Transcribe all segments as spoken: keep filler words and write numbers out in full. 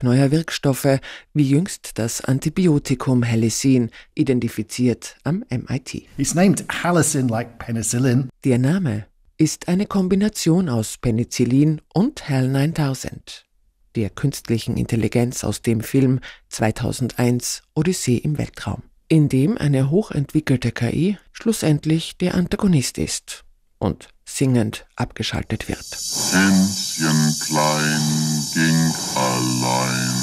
neuer Wirkstoffe, wie jüngst das Antibiotikum Halicin, identifiziert am M I T. It's named Halicin like penicillin. Der Name ist eine Kombination aus Penicillin und H A L neuntausend, der künstlichen Intelligenz aus dem Film zweitausendeins Odyssee im Weltraum, in dem eine hochentwickelte K I schlussendlich der Antagonist ist und singend abgeschaltet wird. Hänschen klein ging allein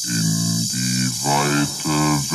in die weite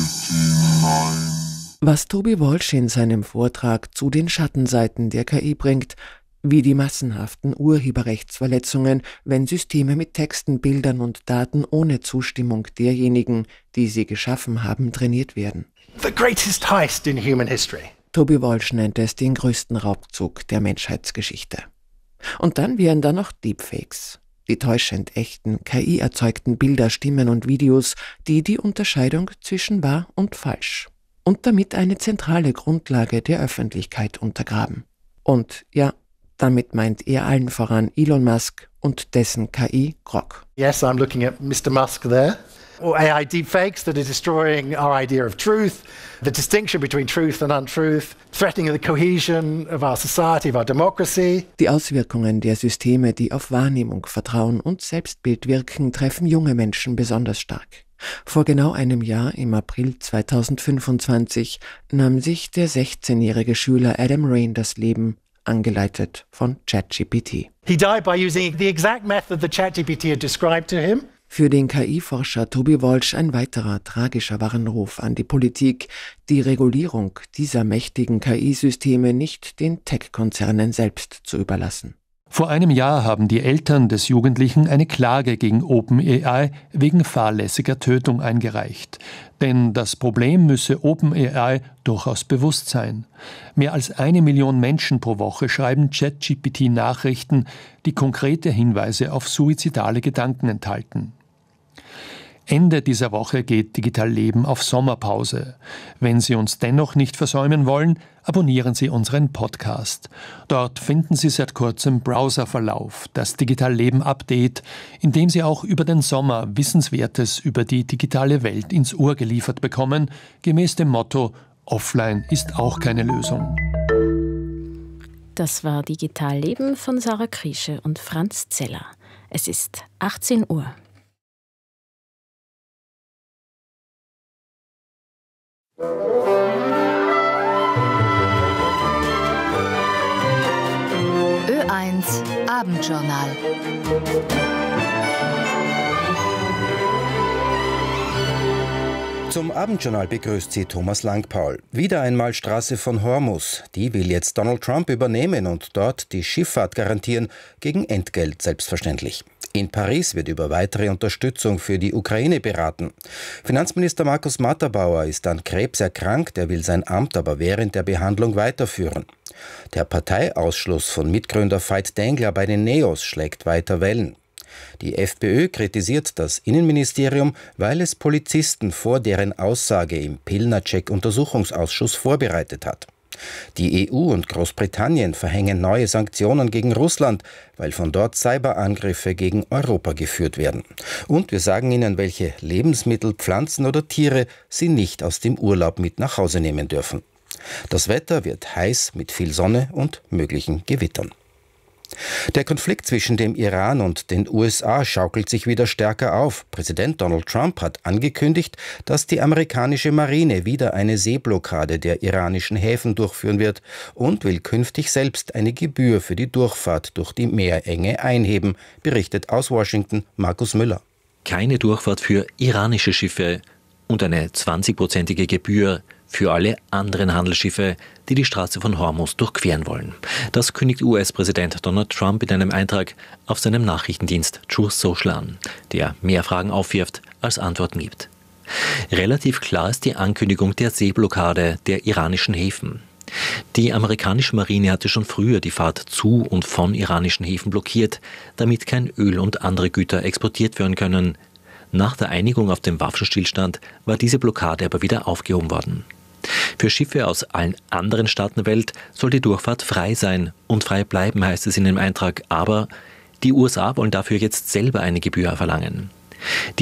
Welt hinein. Was Toby Walsh in seinem Vortrag zu den Schattenseiten der K I bringt, wie die massenhaften Urheberrechtsverletzungen, wenn Systeme mit Texten, Bildern und Daten ohne Zustimmung derjenigen, die sie geschaffen haben, trainiert werden. The greatest heist in human history. Toby Walsh nennt es den größten Raubzug der Menschheitsgeschichte. Und dann wären da noch Deepfakes, die täuschend echten, K I-erzeugten Bilder, Stimmen und Videos, die die Unterscheidung zwischen wahr und falsch und damit eine zentrale Grundlage der Öffentlichkeit untergraben. Und ja, damit meint er allen voran Elon Musk und dessen K I Grok. Yes, I'm looking at Mister Musk there. Or A I deepfakes that are destroying our idea of truth, the distinction between truth and untruth, threatening the cohesion of our society, of our democracy. Die Auswirkungen der Systeme, die auf Wahrnehmung, Vertrauen und Selbstbild wirken, treffen junge Menschen besonders stark. Vor genau einem Jahr, im April zweitausendfünfundzwanzig, nahm sich der sechzehnjährige Schüler Adam Rain das Leben, angeleitet von ChatGPT. He died by using the exact method that ChatGPT had described to him. Für den K I-Forscher Toby Walsh ein weiterer tragischer Warnruf an die Politik, die Regulierung dieser mächtigen K I-Systeme nicht den Tech-Konzernen selbst zu überlassen. Vor einem Jahr haben die Eltern des Jugendlichen eine Klage gegen OpenAI wegen fahrlässiger Tötung eingereicht. Denn das Problem müsse OpenAI durchaus bewusst sein. Mehr als eine Million Menschen pro Woche schreiben ChatGPT-Nachrichten, die konkrete Hinweise auf suizidale Gedanken enthalten. Ende dieser Woche geht Digital Leben auf Sommerpause. Wenn Sie uns dennoch nicht versäumen wollen, abonnieren Sie unseren Podcast. Dort finden Sie seit kurzem Browserverlauf, das Digital Leben Update, in dem Sie auch über den Sommer Wissenswertes über die digitale Welt ins Ohr geliefert bekommen, gemäß dem Motto Offline ist auch keine Lösung. Das war Digital Leben von Sarah Kriesche und Franz Zeller. Es ist achtzehn Uhr. Ö eins Abendjournal. Zum Abendjournal begrüßt Sie Thomas Langpaul. Wieder einmal Straße von Hormuz. Die will jetzt Donald Trump übernehmen und dort die Schifffahrt garantieren, gegen Entgelt selbstverständlich. In Paris wird über weitere Unterstützung für die Ukraine beraten. Finanzminister Markus Matterbauer ist an Krebs erkrankt, er will sein Amt aber während der Behandlung weiterführen. Der Parteiausschluss von Mitgründer Veit Dengler bei den Neos schlägt weiter Wellen. Die FPÖ kritisiert das Innenministerium, weil es Polizisten vor deren Aussage im Pilnacek-Untersuchungsausschuss vorbereitet hat. Die E U und Großbritannien verhängen neue Sanktionen gegen Russland, weil von dort Cyberangriffe gegen Europa geführt werden. Und wir sagen Ihnen, welche Lebensmittel, Pflanzen oder Tiere Sie nicht aus dem Urlaub mit nach Hause nehmen dürfen. Das Wetter wird heiß mit viel Sonne und möglichen Gewittern. Der Konflikt zwischen dem Iran und den U S A schaukelt sich wieder stärker auf. Präsident Donald Trump hat angekündigt, dass die amerikanische Marine wieder eine Seeblockade der iranischen Häfen durchführen wird und will künftig selbst eine Gebühr für die Durchfahrt durch die Meerenge einheben, berichtet aus Washington Markus Müller. Keine Durchfahrt für iranische Schiffe und eine zwanzigprozentige Gebühr für alle anderen Handelsschiffe, die die Straße von Hormuz durchqueren wollen. Das kündigt U S-Präsident Donald Trump in einem Eintrag auf seinem Nachrichtendienst Truth Social an, der mehr Fragen aufwirft, als Antworten gibt. Relativ klar ist die Ankündigung der Seeblockade der iranischen Häfen. Die amerikanische Marine hatte schon früher die Fahrt zu und von iranischen Häfen blockiert, damit kein Öl und andere Güter exportiert werden können. Nach der Einigung auf dem Waffenstillstand war diese Blockade aber wieder aufgehoben worden. Für Schiffe aus allen anderen Staaten der Welt soll die Durchfahrt frei sein und frei bleiben, heißt es in dem Eintrag. Aber die U S A wollen dafür jetzt selber eine Gebühr verlangen. Die